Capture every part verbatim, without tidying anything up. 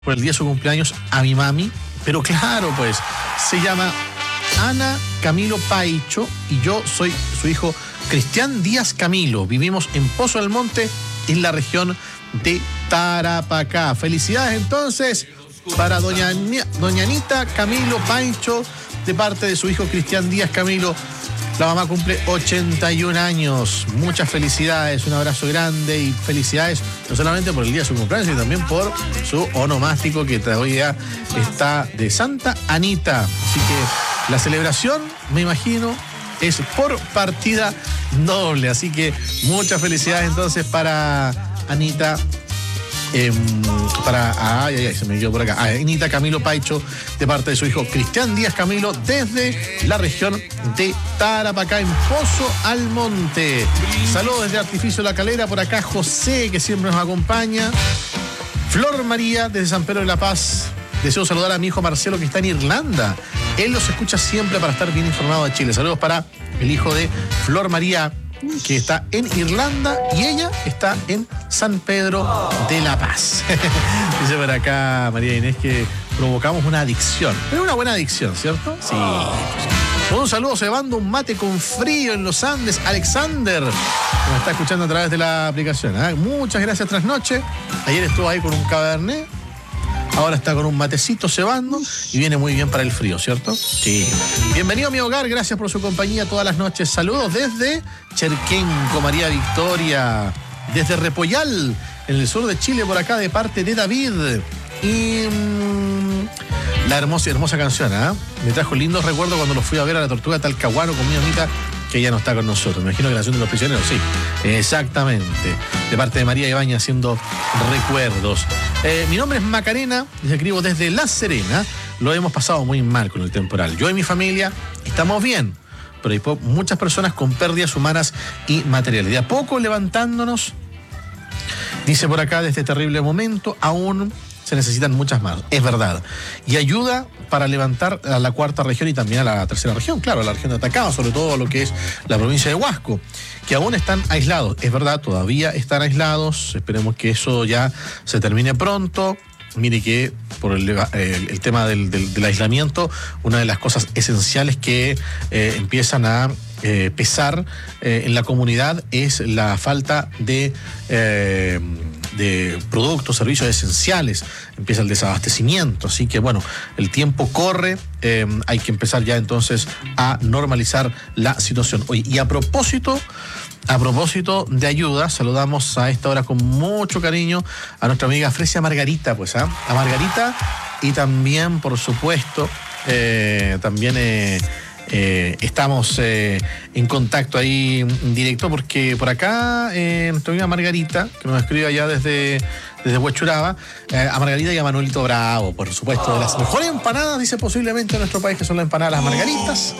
por el día de su cumpleaños a mi mami, pero claro, pues, se llama Ana Camilo Paicho y yo soy su hijo Cristian Díaz Camilo. Vivimos en Pozo del Monte, en la región de Tarapacá. Felicidades entonces para doña, doña Anita Camilo Paicho, de parte de su hijo Cristian Díaz Camilo. La mamá cumple ochenta y un años. Muchas felicidades, un abrazo grande y felicidades no solamente por el día de su cumpleaños, sino también por su onomástico que todavía está de Santa Anita. Así que la celebración, me imagino, es por partida doble. Así que muchas felicidades entonces para Anita. Eh, para ay, ay, ay, se me quedó por acá. Anita Camilo Paicho, de parte de su hijo Cristian Díaz Camilo, desde la región de Tarapacá, en Pozo Almonte. Saludos desde Artificio La Calera, por acá José, que siempre nos acompaña. Flor María, desde San Pedro de la Paz. Deseo saludar a mi hijo Marcelo, que está en Irlanda. Él los escucha siempre para estar bien informado de Chile. Saludos para el hijo de Flor María, que está en Irlanda, y ella está en San Pedro de la Paz. Dice por acá María Inés que provocamos una adicción. Pero una buena adicción, ¿cierto? Sí. Un saludo cebando un mate con frío en los Andes, Alexander, que me está escuchando a través de la aplicación. ¿eh? Muchas gracias, Trasnoche. Ayer estuvo ahí con un cabernet. Ahora está con un matecito cebando y viene muy bien para el frío, ¿cierto? Sí. Bienvenido a mi hogar, gracias por su compañía todas las noches. Saludos desde Cherquenco, María Victoria, desde Repollal, en el sur de Chile, por acá, de parte de David. Y mmm, la hermosa, hermosa canción, ¿eh? Me trajo lindos recuerdos cuando lo fui a ver a la Tortuga Talcahuano con mi amita, que ya no está con nosotros. Me imagino que la canción de los prisioneros, sí. Exactamente. De parte de María Ibaña, haciendo recuerdos. Eh, mi nombre es Macarena, les escribo desde La Serena. Lo hemos pasado muy mal con el temporal. Yo y mi familia estamos bien, pero hay po- muchas personas con pérdidas humanas y materiales. De a poco levantándonos, dice por acá, de este terrible momento, aún se necesitan muchas más, es verdad. Y ayuda para levantar a la cuarta región y también a la tercera región, claro, a la región de Atacama, sobre todo a lo que es la provincia de Huasco, que aún están aislados. Es verdad, todavía están aislados, esperemos que eso ya se termine pronto. Mire que por el, el, el tema del, del, del aislamiento, una de las cosas esenciales que eh, empiezan a eh, pesar eh, en la comunidad es la falta de... Eh, de productos, servicios esenciales, empieza el desabastecimiento, así que bueno, el tiempo corre, eh, hay que empezar ya entonces a normalizar la situación. Oye, y a propósito, a propósito de ayuda, saludamos a esta hora con mucho cariño a nuestra amiga Fresia Margarita, pues, ¿eh? a Margarita, y también, por supuesto, eh, también eh, Eh, estamos eh, en contacto ahí en directo, porque por acá eh, nuestra amiga Margarita, que nos escribe allá desde, desde Huechuraba, eh, a Margarita y a Manuelito Bravo, por supuesto, de las mejores empanadas, dice posiblemente en nuestro país, que son las empanadas Las Margaritas.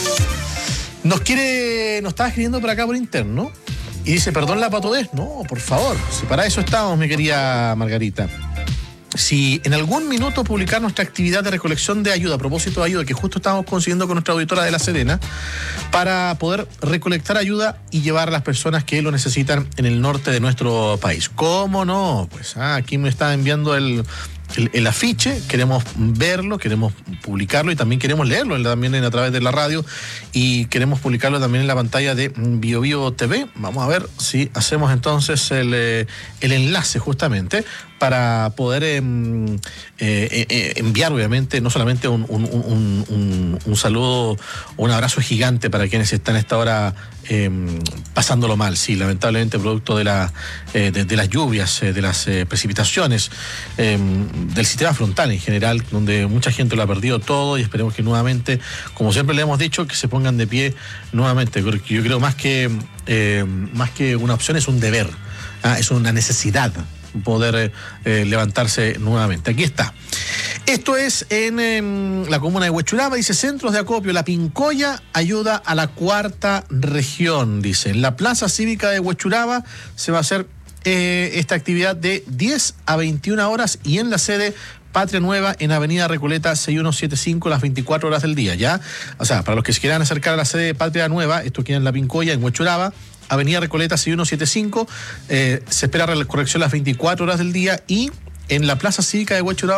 Nos quiere, nos estaba escribiendo por acá por interno y dice, perdón la patudez. No, por favor, si para eso estamos, mi querida Margarita. Si en algún minuto publicar nuestra actividad de recolección de ayuda, a propósito de ayuda que justo estamos consiguiendo con nuestra auditora de La Serena, para poder recolectar ayuda y llevar a las personas que lo necesitan en el norte de nuestro país. ¿Cómo no? Pues ah, aquí me está enviando el... El, el afiche, queremos verlo, queremos publicarlo y también queremos leerlo también en, a través de la radio, y queremos publicarlo también en la pantalla de Bio Bio T V. Vamos a ver si hacemos entonces el, eh, el enlace justamente para poder eh, eh, eh, enviar obviamente no solamente un, un, un, un, un saludo o un abrazo gigante para quienes están a esta hora eh, pasándolo mal, sí, lamentablemente producto de, la, eh, de, de las lluvias, eh, de las eh, precipitaciones, eh, del sistema frontal en general, donde mucha gente lo ha perdido todo, y esperemos que nuevamente, como siempre le hemos dicho, que se pongan de pie nuevamente, porque yo creo más que, eh, más que una opción es un deber, ¿ah? Es una necesidad poder eh, levantarse nuevamente. Aquí está. Esto es en, en la comuna de Huechuraba, dice, centros de acopio, La Pincoya ayuda a la cuarta región, dice. En la plaza cívica de Huechuraba se va a hacer eh, esta actividad de diez a veintiuna horas, y en la sede Patria Nueva, en Avenida Recoleta seis uno siete cinco, las veinticuatro horas del día, ¿ya? O sea, para los que se quieran acercar a la sede de Patria Nueva, esto queda en La Pincoya, en Huechuraba, Avenida Recoleta seis uno siete cinco, eh, se espera la corrección las veinticuatro horas del día, y en la Plaza Cívica de Huechuraba